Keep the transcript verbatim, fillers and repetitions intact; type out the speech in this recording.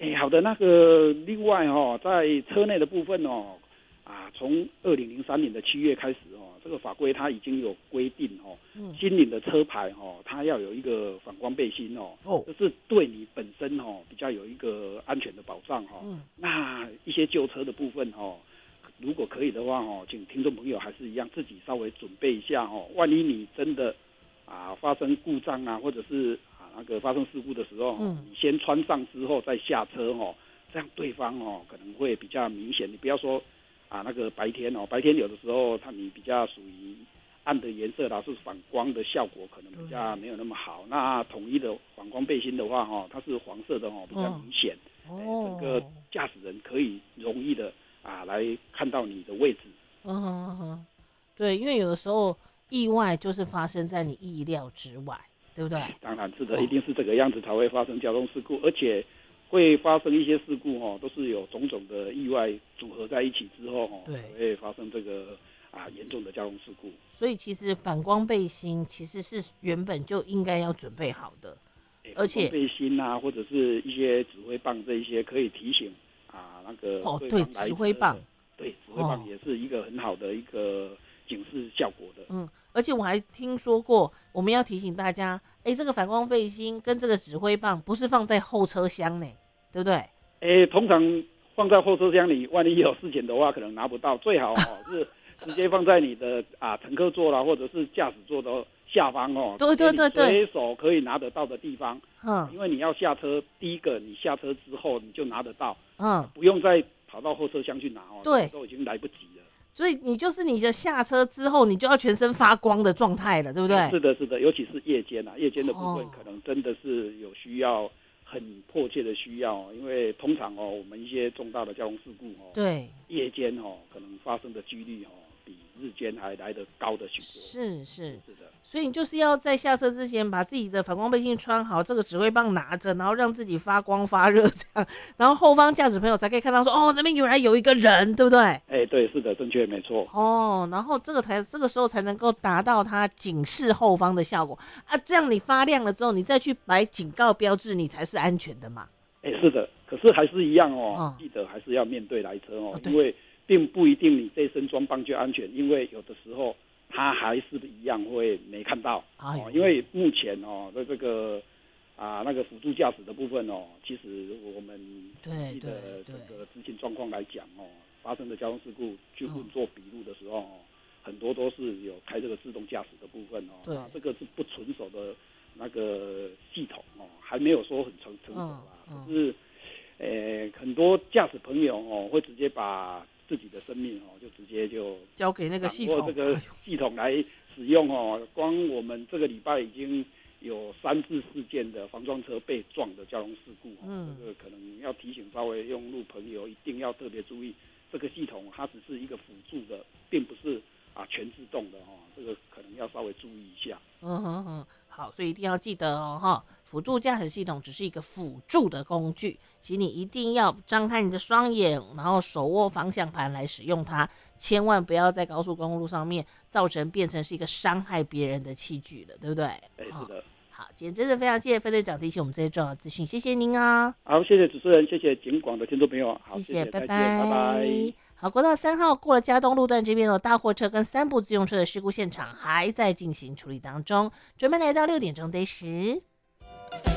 哎，好的，那个另外哦，在车内的部分哦，啊，从二零零三年的七月开始哦，这个法规它已经有规定哦，嗯、新领的车牌哦，它要有一个反光背心哦，哦，这是对你本身哦比较有一个安全的保障哈、哦。嗯，那一些旧车的部分哦，如果可以的话哦，请听众朋友还是一样自己稍微准备一下哦，万一你真的啊发生故障啊，或者是那个发生事故的时候，嗯，你先穿上之后再下车哦，这样对方哦可能会比较明显。你不要说啊那个白天哦，白天有的时候它你比较属于暗的颜色啦，是反光的效果可能比较没有那么好。那统一的反光背心的话哦，它是黄色的哦，比较明显，哦，整个驾驶人可以容易的啊来看到你的位置。 嗯哼哼，对，因为有的时候意外就是发生在你意料之外。对不对？ 当然是的，一定是这个样子才会发生交通事故，而且会发生一些事故哦，都是有种种的意外组合在一起之后哦，才会发生这个啊严重的交通事故。 所以其实反光背心其实是原本就应该要准备好的，而且背心啊，或者是一些指挥棒这一些可以提醒啊那个哦，对，指挥棒， 对，指挥棒也是一个很好的一个警示效果的。 嗯，而且我还听说过，我们要提醒大家，哎，这个反光背心跟这个指挥棒不是放在后车厢呢，对不对？ 哎，通常放在后车厢里，万一有事情的话，可能拿不到。最好哦是直接放在你的啊乘客座啦，或者是驾驶座的下方哦。 对对对对， 随手可以拿得到的地方。 嗯， 因为你要下车，第一个你下车之后你就拿得到， 嗯， 不用再跑到后车厢去拿哦。 对， 都已经来不及了。 所以你就是你的下车之后，你就要全身发光的状态了，对不对？ 是的，是的，尤其是夜间啊，夜间的部分可能真的是有需要，很迫切的需要，因为通常哦，我们一些重大的交通事故哦， 对， 夜间哦可能发生的几率哦比日间还来得高的许多。 是是是的， 所以你就是要在下车之前把自己的反光背心穿好，这个指挥棒拿着，然后让自己发光发热这样，然后后方驾驶朋友才可以看到说，哦，那边原来有一个人，对不对？ 哎，对，是的，正确，没错。 哦，然后这个才这个时候才能够达到它警示后方的效果啊，这样你发亮了之后，你再去摆警告标志，你才是安全的嘛。 哎，是的，可是还是一样哦，哦记得还是要面对来车哦，哦因为并不一定你这身装扮就安全，因为有的时候他还是一样会没看到、哎哦、因为目前哦在这个啊那个辅助驾驶的部分哦，其实我们记得这个执行状况来讲哦，发生的交通事故去问做笔录的时候、哦嗯、很多都是有开这个自动驾驶的部分哦，那这个是不成熟的那个系统哦，还没有说很成成熟啦，嗯嗯、可是。呃，很多驾驶朋友哦，会直接把自己的生命哦，就直接就交给那个系统， 这个系统来使用哦。光我们这个礼拜已经有三至四件的防撞车被撞的交通事故，嗯，这个可能要提醒稍微用路朋友一定要特别注意，这个系统它只是一个辅助的，并不是啊全自动的哦，这个可能要稍微注意一下。 嗯哼哼，好，所以一定要记得哦哈。辅助驾驶系统只是一个辅助的工具，请你一定要张开你的双眼，然后手握方向盘来使用它，千万不要在高速公路上面造成变成是一个伤害别人的器具了，对不对？ 对，是的。 好，今天真的非常谢谢分队长提醒我们这些重要资讯，谢谢您啊、 哦。好，谢谢主持人，谢谢警广的听众朋友，好， 谢谢， 谢谢拜拜， 拜拜。 好，国道三号过了嘉东路段这边的大货车跟三部自用车的事故现场还在进行处理当中，准备来到六点钟得时。